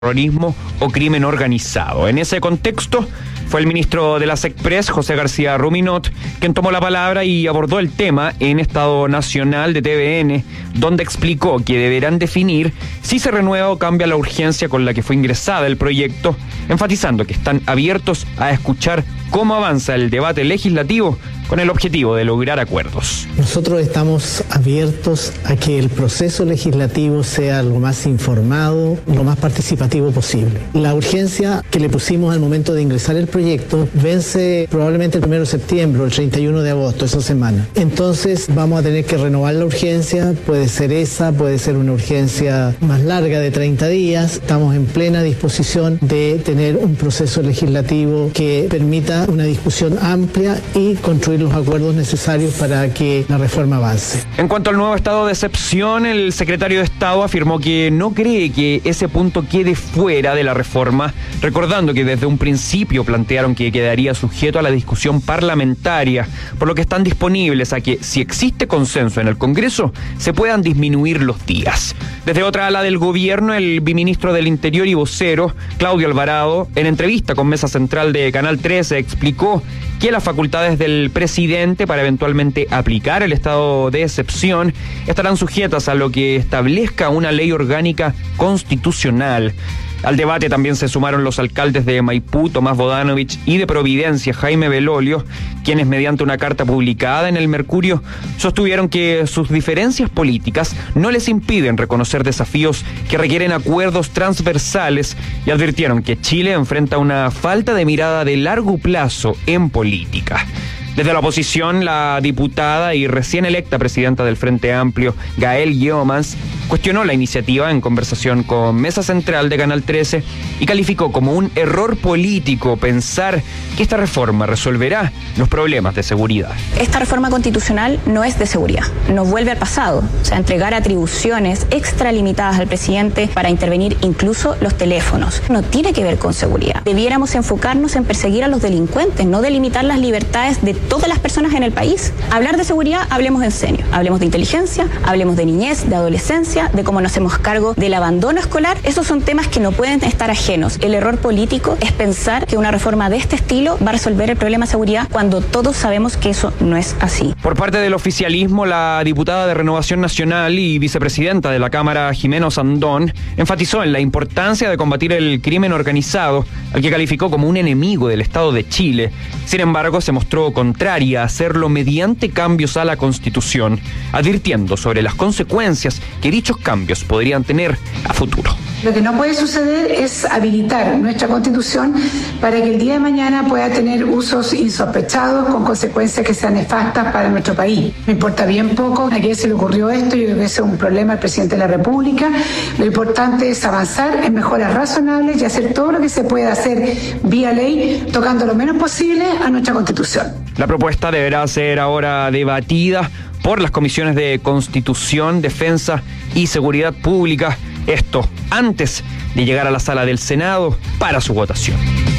terrorismo o crimen organizado. En ese contexto, fue el ministro de la SECPRES, José García Ruminot, quien tomó la palabra y abordó el tema en Estado Nacional de TVN, donde explicó que deberán definir si se renueva o cambia la urgencia con la que fue ingresada el proyecto, enfatizando que están abiertos a escuchar cómo avanza el debate legislativo con el objetivo de lograr acuerdos. Nosotros estamos abiertos a que el proceso legislativo sea lo más informado, lo más participativo posible. La urgencia que le pusimos al momento de ingresar el proyecto vence probablemente el 1 de septiembre o el 31 de agosto, esa semana. Entonces vamos a tener que renovar la urgencia, puede ser esa, puede ser una urgencia más larga de 30 días. Estamos en plena disposición de tener un proceso legislativo que permita una discusión amplia y construir los acuerdos necesarios para que la reforma avance. En cuanto al nuevo estado de excepción, el secretario de Estado afirmó que no cree que ese punto quede fuera de la reforma, recordando que desde un principio plantearon que quedaría sujeto a la discusión parlamentaria, por lo que están disponibles a que, si existe consenso en el Congreso, se puedan disminuir los días. Desde otra ala del gobierno, el viceministro del Interior y vocero, Claudio Alvarado, en entrevista con Mesa Central de Canal 13, explicó que las facultades del presidente para eventualmente aplicar el estado de excepción estarán sujetas a lo que establezca una ley orgánica constitucional. Al debate también se sumaron los alcaldes de Maipú, Tomás Bodanovich, y de Providencia, Jaime Belolio, quienes mediante una carta publicada en el Mercurio sostuvieron que sus diferencias políticas no les impiden reconocer desafíos que requieren acuerdos transversales y advirtieron que Chile enfrenta una falta de mirada de largo plazo en política. Desde la oposición, la diputada y recién electa presidenta del Frente Amplio, Gael Yeomans, cuestionó la iniciativa en conversación con Mesa Central de Canal 13 y calificó como un error político pensar que esta reforma resolverá los problemas de seguridad. Esta reforma constitucional no es de seguridad, nos vuelve al pasado, o sea, entregar atribuciones extralimitadas al presidente para intervenir incluso los teléfonos. No tiene que ver con seguridad. Debiéramos enfocarnos en perseguir a los delincuentes, no delimitar las libertades de todas las personas en el país. Hablar de seguridad, hablemos en serio. Hablemos de inteligencia, hablemos de niñez, de adolescencia, de cómo nos hacemos cargo del abandono escolar. Esos son temas que no pueden estar ajenos. El error político es pensar que una reforma de este estilo va a resolver el problema de seguridad cuando todos sabemos que eso no es así. Por parte del oficialismo, la diputada de Renovación Nacional y vicepresidenta de la Cámara, Jimena Osandón, enfatizó en la importancia de combatir el crimen organizado, al que calificó como un enemigo del Estado de Chile. Sin embargo, se mostró contraria a hacerlo mediante cambios a la Constitución, advirtiendo sobre las consecuencias que dichos cambios podrían tener a futuro. Lo que no puede suceder es habilitar nuestra Constitución para que el día de mañana pueda tener usos insospechados con consecuencias que sean nefastas para nuestro país. Me importa bien poco a quién se le ocurrió esto, yo creo que ese es un problema del presidente de la República. Lo importante es avanzar en mejoras razonables y hacer todo lo que se pueda hacer vía ley, tocando lo menos posible a nuestra Constitución. La propuesta deberá ser ahora debatida por las comisiones de Constitución, Defensa y Seguridad Pública, esto antes de llegar a la sala del Senado para su votación.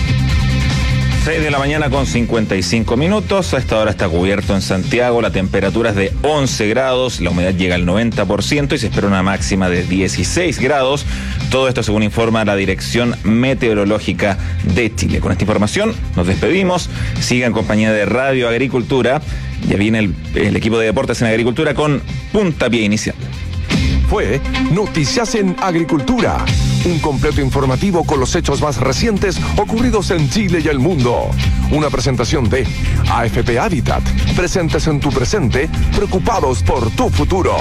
6 de la mañana con 55 minutos. A esta hora está cubierto en Santiago. La temperatura es de 11 grados, la humedad llega al 90% y se espera una máxima de 16 grados. Todo esto según informa la Dirección Meteorológica de Chile. Con esta información nos despedimos. Siga en compañía de Radio Agricultura. Ya viene el equipo de deportes en Agricultura con puntapié inicial. Fue Noticias en Agricultura, un completo informativo con los hechos más recientes ocurridos en Chile y el mundo. Una presentación de AFP Habitat, presentes en tu presente, preocupados por tu futuro.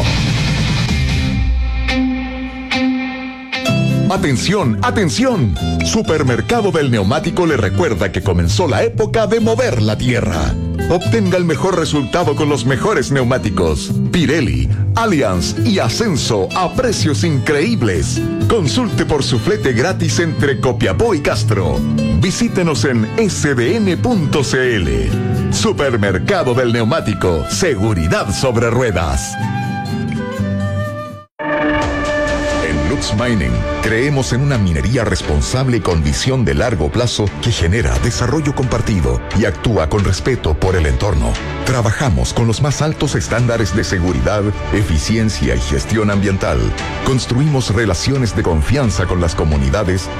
Atención, atención. Supermercado del Neumático le recuerda que comenzó la época de mover la tierra. Obtenga el mejor resultado con los mejores neumáticos. Pirelli, Allianz y Ascenso a precios increíbles. Consulte por su flete gratis entre Copiapó y Castro. Visítenos en sdn.cl. Supermercado del Neumático. Seguridad sobre ruedas. Onyx Mining creemos en una minería responsable y con visión de largo plazo que genera desarrollo compartido y actúa con respeto por el entorno. Trabajamos con los más altos estándares de seguridad, eficiencia y gestión ambiental. Construimos relaciones de confianza con las comunidades